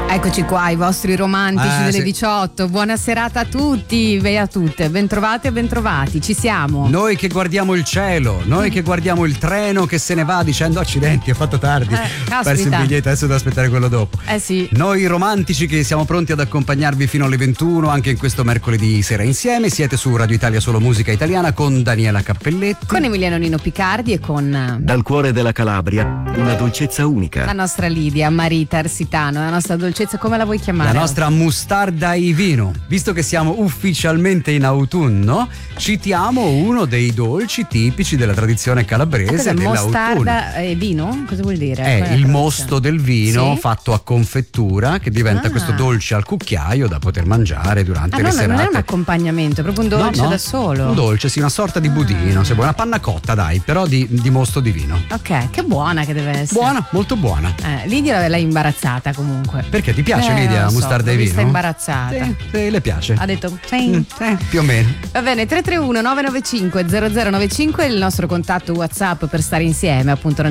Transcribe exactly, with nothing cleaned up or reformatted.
Eccoci qua, i vostri romantici Ah, delle sì. diciotto. Buona serata a tutti e a tutte. Bentrovate e bentrovati, ci siamo. Noi che guardiamo il cielo, noi che guardiamo il treno che se ne va dicendo accidenti, è fatto tardi. Eh, Ho perso il caspita. biglietto, adesso devo aspettare quello dopo. Eh sì. Noi romantici che siamo pronti ad accompagnarvi fino alle ventuno anche in questo mercoledì sera insieme. Siete su Radio Italia Solo Musica Italiana con Daniela Cappelletti. Con Emiliano Nino Picardi e con Dal cuore della Calabria, una dolcezza la unica. nostra Lidia Marita Arsitano, la nostra dolcezza, come la vuoi chiamare? La nostra mustarda e vino. Visto che siamo ufficialmente in autunno, citiamo uno dei dolci tipici della tradizione Ah, calabrese cos'è, dell'autunno. mostarda e vino? Cosa vuol dire? È Qual la il traduzione? mosto del vino Sì? fatto a confettura che diventa Ah. questo dolce al cucchiaio da poter mangiare durante Ah, le no, no, serate. non è un accompagnamento, è proprio un dolce No, no, da solo. Un dolce, sì, una sorta di budino, Ah. se vuoi, una panna cotta, dai, però di, di mosto di vino. Ok, che buona che deve essere. Buona, molto buona. Eh, Lidia l'hai imbarazzata comunque. Perché ti piace, Eh, Lidia, non so, mustarda e l'ho vino? vista imbarazzata. Sì, sì, le piace. Ha detto sì. Mm, eh, più o meno. Va bene, tre tre uno nove nove cinque zero zero nove cinque è il nostro contatto WhatsApp per stare insieme, appunto nel